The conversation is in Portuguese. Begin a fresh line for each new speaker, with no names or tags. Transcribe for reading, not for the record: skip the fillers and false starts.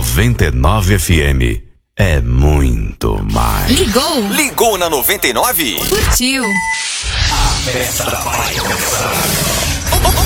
99 FM é muito mais.
Ligou?
Ligou na 99?
Curtiu?
A festa vai começar.